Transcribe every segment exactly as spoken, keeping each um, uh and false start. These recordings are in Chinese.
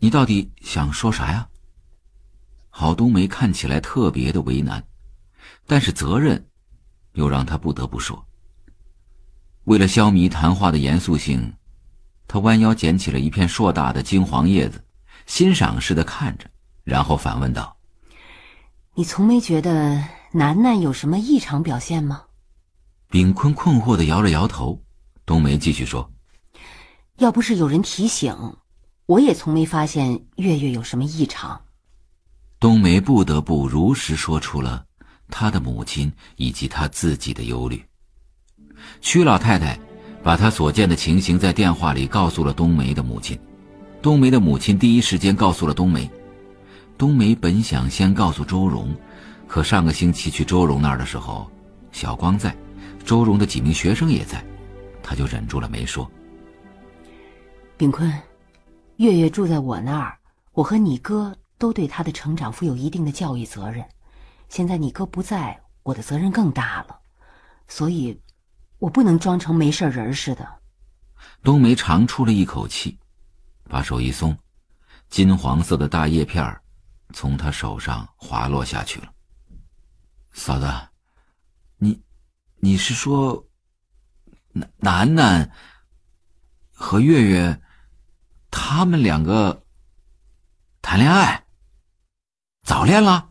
你到底想说啥呀？郝冬梅看起来特别的为难，但是责任又让他不得不说。为了消弭谈话的严肃性，他弯腰捡起了一片硕大的金黄叶子，欣赏似的看着，然后反问道： 你从没觉得楠楠有什么异常表现吗？ 秉坤困惑地摇了摇头。冬梅继续说： 要不是有人提醒，我也从没发现月月有什么异常。 冬梅不得不如实说出了她的母亲以及她自己的忧虑。曲老太太把她所见的情形在电话里告诉了冬梅的母亲，冬梅的母亲第一时间告诉了冬梅。冬梅本想先告诉周荣，可上个星期去周荣那儿的时候，小光在，周荣的几名学生也在，她就忍住了没说。 秉坤，月月住在我那儿，我和你哥都对他的成长负有一定的教育责任，现在你哥不在，我的责任更大了，所以我不能装成没事人似的。 冬梅长出了一口气，把手一松，金黄色的大叶片从她手上滑落下去了。嫂子，你你是说楠楠楠和月月他们两个谈恋爱，早恋了？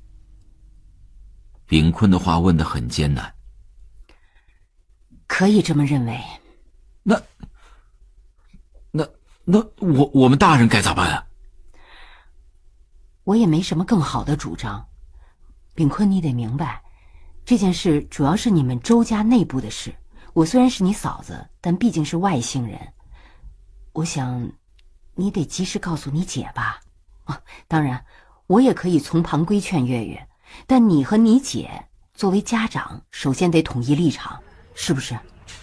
秉坤的话问得很艰难。 可以这么认为。 那那那我我们大人该咋办啊？ 我也没什么更好的主张。秉坤，你得明白，这件事主要是你们周家内部的事。我虽然是你嫂子，但毕竟是外姓人。我想你得及时告诉你姐吧。啊，当然我也可以从旁规劝月月，但你和你姐作为家长，首先得统一立场，是不是？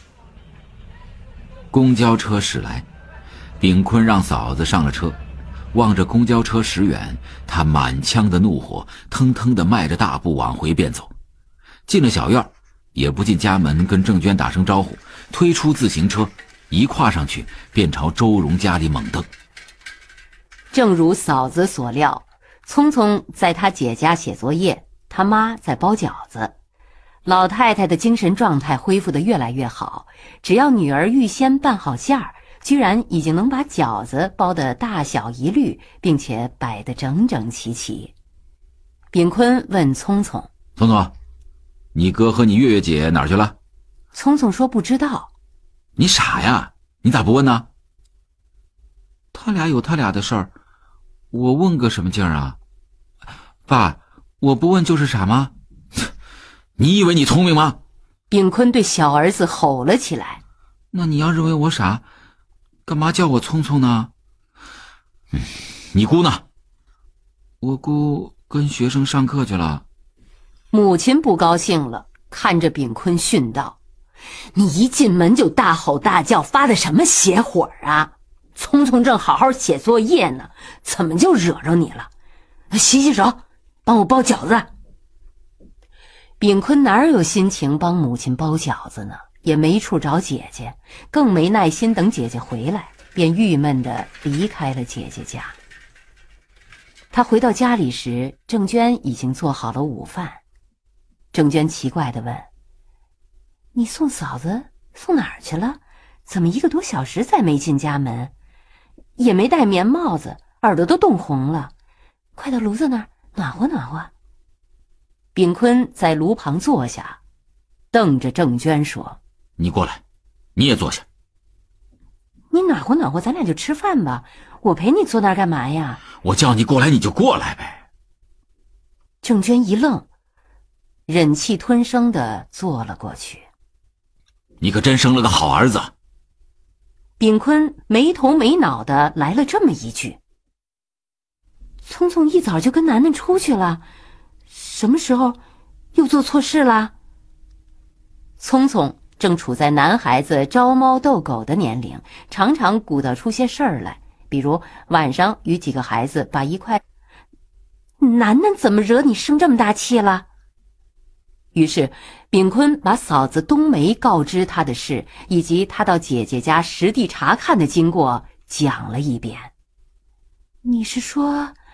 公交车驶来，秉坤让嫂子上了车，望着公交车驶远，他满腔的怒火腾腾地迈着大步往回便走。进了小院，也不进家门跟郑娟打声招呼，推出自行车，一跨上去便朝周荣家里猛蹬。 正如嫂子所料，聪聪在他姐家写作业，他妈在包饺子。老太太的精神状态恢复得越来越好，只要女儿预先拌好馅儿，居然已经能把饺子包得大小一律，并且摆得整整齐齐。秉坤问聪聪： 聪聪，你哥和你月月姐哪儿去了？ 聪聪说不知道。 你傻呀，你咋不问呢？他俩有他俩的事儿，我问个什么劲儿啊？爸，我不问就是傻吗？你以为你聪明吗？ 秉坤对小儿子吼了起来。 那你要认为我傻，干嘛叫我聪聪呢？嗯，你姑呢？我姑跟学生上课去了。 母亲不高兴了，看着秉坤训道：你一进门就大吼大叫，发的什么邪火啊？聪聪正好好写作业呢，怎么就惹着你了？洗洗手，帮我包饺子。秉坤哪有心情帮母亲包饺子呢？也没处找姐姐，更没耐心等姐姐回来，便郁闷地离开了姐姐家。他回到家里时，郑娟已经做好了午饭。郑娟奇怪地问：你送嫂子送哪儿去了？怎么一个多小时再没进家门？也没戴棉帽子，耳朵都冻红了，快到炉子那儿暖和暖和。秉坤在炉旁坐下，瞪着郑娟说： 你过来，你也坐下。 你暖和暖和，咱俩就吃饭吧，我陪你坐那儿干嘛呀？ 我叫你过来你就过来呗。 郑娟一愣，忍气吞声地坐了过去。 你可真生了个好儿子。 秉坤没头没脑地来了这么一句。聪聪一早就跟楠楠出去了，什么时候又做错事了？聪聪正处在男孩子招猫逗狗的年龄，常常鼓捣出些事儿来，比如晚上与几个孩子把一块……楠楠怎么惹你生这么大气了？于是秉坤把嫂子冬梅告知他的事，以及他到姐姐家实地查看的经过讲了一遍。 你是说